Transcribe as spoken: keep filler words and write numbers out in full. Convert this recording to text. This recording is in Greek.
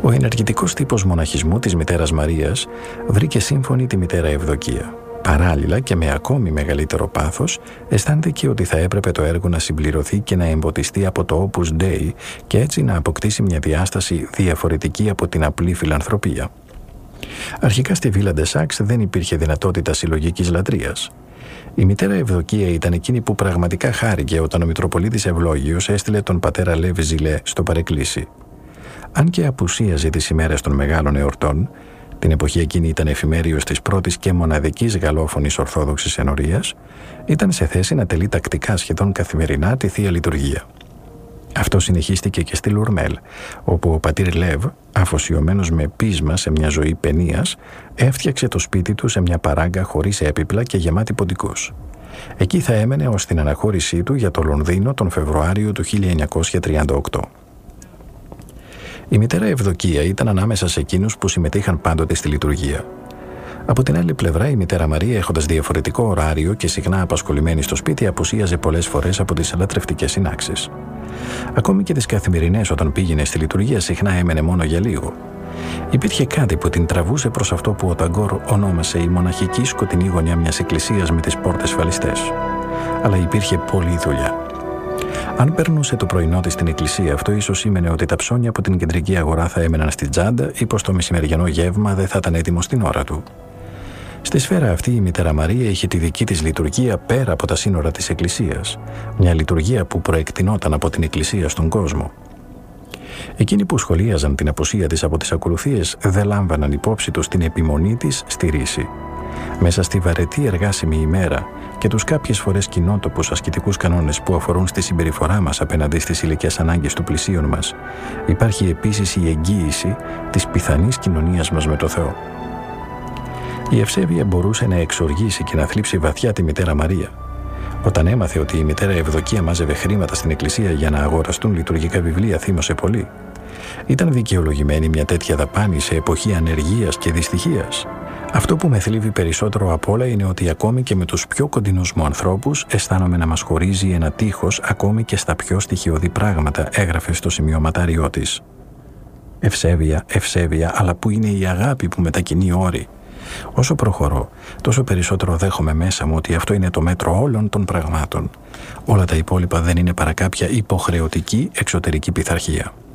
Ο ενεργητικός τύπος μοναχισμού της μητέρας Μαρίας βρήκε σύμφωνη τη μητέρα Ευδοκία. Παράλληλα και με ακόμη μεγαλύτερο πάθος, αισθάνθηκε ότι θα έπρεπε το έργο να συμπληρωθεί και να εμποτιστεί από το Opus Dei και έτσι να αποκτήσει μια διάσταση διαφορετική από την απλή φιλανθρωπία. Αρχικά στη Βίλα ντε Σάξ δεν υπήρχε δυνατότητα συλλογικής λατρείας. Η μητέρα Ευδοκία ήταν εκείνη που πραγματικά χάρηκε όταν ο Μητροπολίτης Ευλόγιος έστειλε τον πατέρα Λεύ Ζηλέ στο παρεκκλήσι. Αν και απουσίαζε τις ημέρες των μεγάλων εορτών, την εποχή εκείνη ήταν εφημέριος της πρώτης και μοναδικής γαλλόφωνης Ορθόδοξης Ενορίας, ήταν σε θέση να τελεί τακτικά σχεδόν καθημερινά τη Θεία Λειτουργία. Αυτό συνεχίστηκε και στη Λουρμέλ, όπου ο πατήρ Λεύ, αφοσιωμένος με πείσμα σε μια ζωή παινίας, έφτιαξε το σπίτι του σε μια παράγκα χωρίς έπιπλα και γεμάτη ποντικούς. Εκεί θα έμενε ως την αναχώρησή του για το Λονδίνο τον Φεβρουάριο του χίλια εννιακόσια τριάντα οκτώ. Η μητέρα Ευδοκία ήταν ανάμεσα σε εκείνους που συμμετείχαν πάντοτε στη λειτουργία. Από την άλλη πλευρά, η μητέρα Μαρία, έχοντας διαφορετικό ωράριο και συχνά απασχολημένη στο σπίτι, απουσίαζε πολλές φορές από τις λατρευτικές συνάξεις. Ακόμη και τις καθημερινές, όταν πήγαινε στη λειτουργία, συχνά έμενε μόνο για λίγο. Υπήρχε κάτι που την τραβούσε προς αυτό που ο Ταγκόρ ονόμασε η μοναχική σκοτεινή γωνιά μιας εκκλησίας με τις πόρτες φαλιστές. Αλλά υπήρχε πολλή δουλειά. Αν περνούσε το πρωινό της στην εκκλησία, αυτό ίσως σήμαινε ότι τα ψώνια από την κεντρική αγορά θα έμεναν στην τσάντα ή πως το μεσημεριανό γεύμα δεν θα ήταν έτοιμο στην ώρα του. Στη σφαίρα αυτή η μητέρα Μαρία είχε τη δική της λειτουργία πέρα από τα σύνορα της εκκλησίας, μια λειτουργία που προεκτηνόταν από την εκκλησία στον κόσμο. Εκείνοι που σχολίαζαν την απουσία της από τις ακολουθίες δεν λάμβαναν υπόψη τους την επιμονή της στη ρίση. Μέσα στη βαρετή εργάσιμη ημέρα και τους κάποιες φορές κοινότοπους ασκητικούς κανόνες που αφορούν στη συμπεριφορά μας απέναντι στις υλικές ανάγκες του πλησίον μας, υπάρχει επίσης η εγγύηση της πιθανής κοινωνίας μας με το Θεό. Η Ευσέβεια μπορούσε να εξοργήσει και να θλίψει βαθιά τη μητέρα Μαρία. Όταν έμαθε ότι η μητέρα Ευδοκία μάζευε χρήματα στην εκκλησία για να αγοραστούν λειτουργικά βιβλία, θύμωσε πολύ. Ήταν δικαιολογημένη μια τέτοια δαπάνη σε εποχή ανεργίας και δυστυχίας? Αυτό που με θλίβει περισσότερο απ' όλα είναι ότι ακόμη και με τους πιο κοντινούς μου ανθρώπους αισθάνομαι να μας χωρίζει ένα τείχος ακόμη και στα πιο στοιχειώδη πράγματα, έγραφε στο σημειωματάριό της. Ευσέβεια, ευσέβεια, αλλά πού είναι η αγάπη που μετακινεί όρη? Όσο προχωρώ, τόσο περισσότερο δέχομαι μέσα μου ότι αυτό είναι το μέτρο όλων των πραγμάτων. Όλα τα υπόλοιπα δεν είναι παρά κάποια υποχρεωτική εξωτερική πειθαρχία.